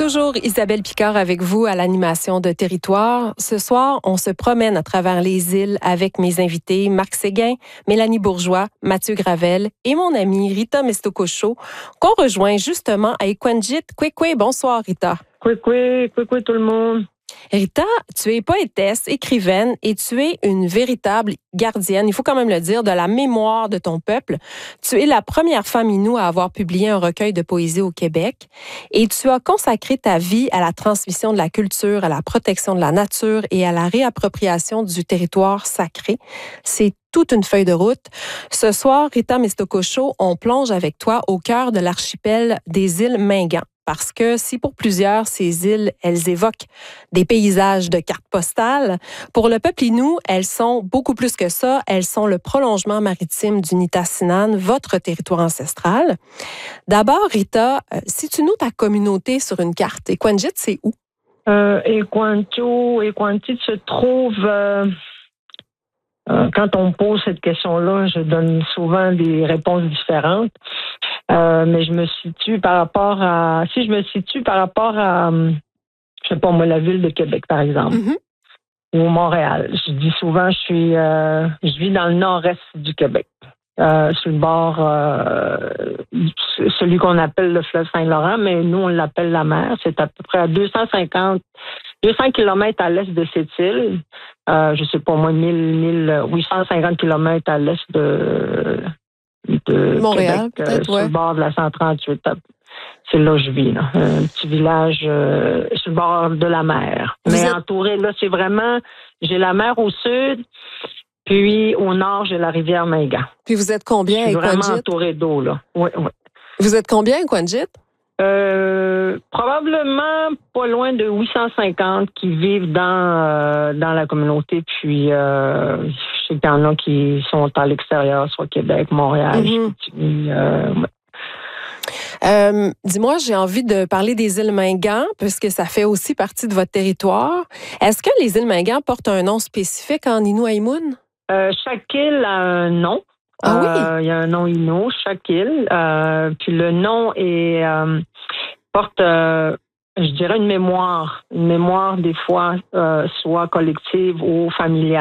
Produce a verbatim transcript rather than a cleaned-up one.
Toujours Isabelle Picard avec vous à l'animation de Territoire. Ce soir, on se promène à travers les îles avec mes invités Marc Séguin, Mélanie Bourgeois, Mathieu Gravel et mon amie Rita Mestococho, qu'on rejoint justement à Equanjit. Kwekwe, bonsoir Rita. Kwekwe, kwekwe tout le monde. Rita, tu es poétesse, écrivaine et tu es une véritable gardienne, il faut quand même le dire, de la mémoire de ton peuple. Tu es la première femme Innu à avoir publié un recueil de poésie au Québec et tu as consacré ta vie à la transmission de la culture, à la protection de la nature et à la réappropriation du territoire sacré. C'est toute une feuille de route. Ce soir, Rita Mestococho, on plonge avec toi au cœur de l'archipel des îles Mingan. Parce que si pour plusieurs, ces îles, elles évoquent des paysages de cartes postales, pour le peuple Innu, elles sont beaucoup plus que ça. Elles sont le prolongement maritime du Nitassinan, votre territoire ancestral. D'abord, Rita, situe-nous ta communauté sur une carte. Equanjit, c'est où? Euh, Equanto, Equantit se trouve... Euh, euh, quand on me pose cette question-là, je donne souvent des réponses différentes. Euh, mais je me situe par rapport à... Si je me situe par rapport à, je sais pas moi, la ville de Québec, par exemple, mm-hmm. ou Montréal. Je dis souvent, je suis, euh, je vis dans le nord-est du Québec, euh, sur le bord, euh, celui qu'on appelle le fleuve Saint-Laurent, mais nous, on l'appelle la mer. C'est à peu près à deux cent cinquante, deux cents kilomètres à l'est de cette île. Euh, je sais pas moi, mille, huit cent cinquante kilomètres à l'est de... de Montréal, Québec, euh, sur ouais. le bord de la cent trente-huit. C'est là où je vis, là. Un petit village euh, sur le bord de la mer. Vous Mais êtes... entouré, là, c'est vraiment... J'ai la mer au sud, puis au nord, j'ai la rivière Mingan. Puis vous êtes combien à Equanjit? Je suis vraiment entouré d'eau, là. Oui, oui. Vous êtes combien à Equanjit? Euh, probablement pas loin de huit cent cinquante qui vivent dans euh, dans la communauté. Puis euh, je sais qu'il y en a qui sont à l'extérieur, soit Québec, Montréal. Mm-hmm. Puis, euh, ouais. Euh, dis-moi, j'ai envie de parler des îles Mingan, puisque ça fait aussi partie de votre territoire. Est-ce que les îles Mingan portent un nom spécifique en Innu-Aïmoun? Euh, chaque île a un nom. Ah oui? Euh, il y a un nom Innu, chaque île. Euh, puis le nom est euh, porte, euh, je dirais, une mémoire. Une mémoire, des fois, euh, soit collective ou familiale.